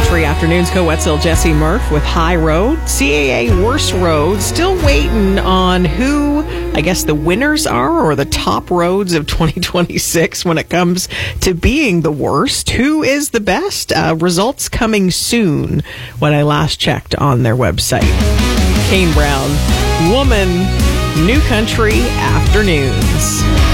Country Afternoons. Co-Wetzel, Jesse Murph with High Road. CAA Worst Road. Still waiting on who, I guess, the winners are, or the top roads of 2026 when it comes to being the worst. Who is the best? Results coming soon when I last checked on their website. Kane Brown, Woman, New Country Afternoons.